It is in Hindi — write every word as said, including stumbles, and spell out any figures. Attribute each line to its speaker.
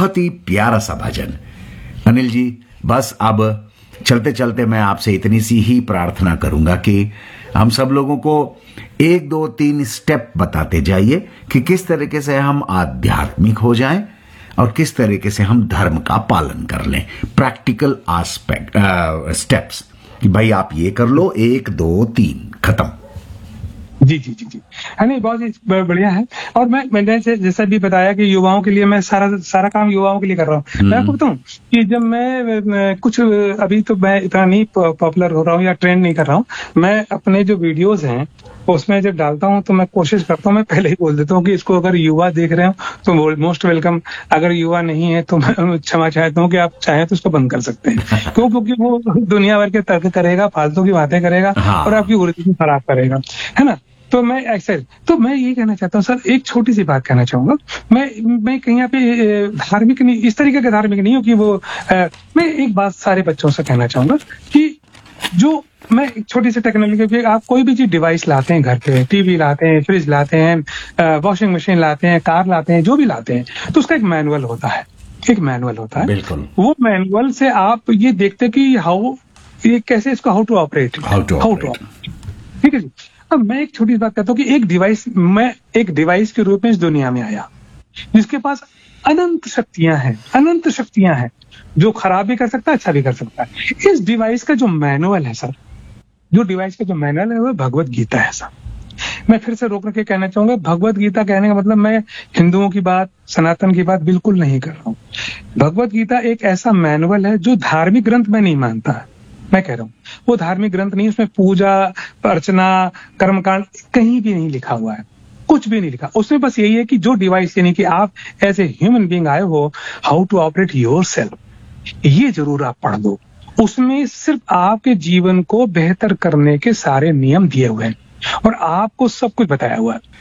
Speaker 1: बहुत ही प्यारा सा भजन। अनिल जी, बस अब चलते चलते मैं आपसे इतनी सी ही प्रार्थना करूंगा कि हम सब लोगों को एक दो तीन स्टेप बताते जाइए कि किस तरीके से हम आध्यात्मिक हो जाएं और किस तरीके से हम धर्म का पालन कर लें। प्रैक्टिकल एस्पेक्ट स्टेप्स कि भाई आप ये कर लो, एक दो तीन, खत्म।
Speaker 2: जी जी जी जी है नहीं, बहुत ही बढ़िया है। और मैं मैंने जैसा भी बताया कि युवाओं के लिए मैं सारा सारा काम युवाओं के लिए कर रहा हूँ। मैं आपको बताऊं कि जब मैं कुछ अभी तो मैं इतना नहीं पॉपुलर हो रहा हूँ या ट्रेंड नहीं कर रहा हूँ, मैं अपने जो वीडियोस हैं उसमें जब डालता हूँ तो मैं कोशिश करता हूँ, मैं पहले ही बोल देता हूँ कि इसको अगर युवा देख रहे हो तो मोस्ट वेलकम, अगर युवा नहीं है तो मैं क्षमा चाहता हूँ कि आप चाहें तो इसको बंद कर सकते हैं। क्यों? क्योंकि वो दुनिया भर के तर्क करेगा, फालतू की बातें करेगा और आपकी उर्दू को खराब करेगा, है ना। तो मैं ऐसे तो मैं ये कहना चाहता हूँ सर, एक छोटी सी बात कहना चाहूंगा। मैं मैं कहीं यहाँ पे धार्मिक नहीं, इस तरीके का धार्मिक नहीं हूँ कि वो आ, मैं एक बात सारे बच्चों से कहना चाहूंगा कि जो मैं एक छोटी सी टेक्नोलॉजी, आप कोई भी चीज डिवाइस लाते हैं घर पे, टीवी लाते हैं, फ्रिज लाते हैं, वॉशिंग मशीन लाते हैं, कार लाते हैं, जो भी लाते हैं, तो उसका एक मैनुअल होता है, एक मैनुअल होता है।
Speaker 1: बिल्कुल।
Speaker 2: वो मैनुअल से आप ये देखते कि हाउ ये कैसे इसको how to operate
Speaker 1: how to operate
Speaker 2: ठीक है जी। अब मैं एक छोटी बात कहता हूँ कि एक डिवाइस, मैं एक डिवाइस के रूप में इस दुनिया में आया जिसके पास अनंत शक्तियां हैं, अनंत शक्तियां हैं, जो खराब भी कर सकता है, अच्छा भी कर सकता है। इस डिवाइस का जो मैनुअल है सर, जो डिवाइस का जो मैनुअल है वो भगवत गीता है सर। मैं फिर से रोक के कहना चाहूंगा, भगवत गीता कहने का मतलब मैं हिंदुओं की बात, सनातन की बात बिल्कुल नहीं कर रहा हूँ। भगवत गीता एक ऐसा मैनुअल है जो धार्मिक ग्रंथ में नहीं मानता है। मैं कह रहा हूँ वो धार्मिक ग्रंथ नहीं, उसमें पूजा अर्चना कर्मकांड कहीं भी नहीं लिखा हुआ है, कुछ भी नहीं लिखा। उसमें बस यही है कि जो डिवाइस, यानी कि आप एज ए ह्यूमन बीइंग आए हो, हाउ टू ऑपरेट योरसेल्फ, ये जरूर आप पढ़ दो। उसमें सिर्फ आपके जीवन को बेहतर करने के सारे नियम दिए हुए हैं और आपको सब कुछ बताया हुआ है।